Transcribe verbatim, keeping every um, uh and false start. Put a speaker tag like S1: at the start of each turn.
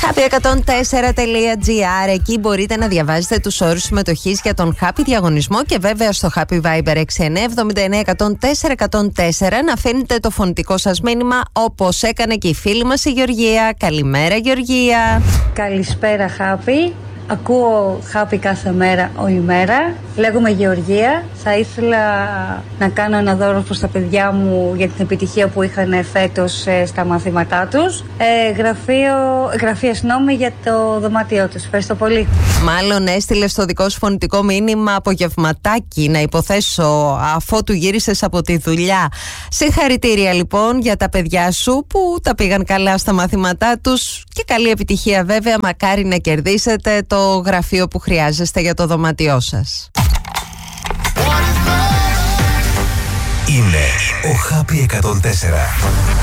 S1: Happy εκατόν τέσσερα τελεία τζι άρ. Εκεί μπορείτε να διαβάζετε τους όρους συμμετοχής για τον Happy διαγωνισμό και βέβαια στο Happy Viber έξι εννιά εβδομήντα εννέα εκατόν τέσσερα εκατόν τέσσερα να αφήνετε το φωνητικό σας μήνυμα, όπως έκανε και η φίλη μας η Γεωργία. Καλημέρα, Γεωργία.
S2: Καλησπέρα, Happy. Ακούω Happy κάθε μέρα, όλη μέρα. Λέγομαι Γεωργία. Θα ήθελα να κάνω ένα δώρο προς τα παιδιά μου για την επιτυχία που είχαν φέτος ε, στα μαθήματά τους. Ε, γραφείο, γραφεία συγγνώμη, για το δωμάτιό τους. Ευχαριστώ πολύ.
S1: Μάλλον έστειλε στο δικό σου φωνητικό μήνυμα απογευματάκι, να υποθέσω, αφότου γύρισες από τη δουλειά. Συγχαρητήρια λοιπόν για τα παιδιά σου που τα πήγαν καλά στα μαθήματά τους και καλή επιτυχία βέβαια. Μακάρι να κερδίσετε το το γραφείο που χρειάζεστε για το δωμάτιό σας.
S3: Είναι ο Happy εκατόν τέσσερα.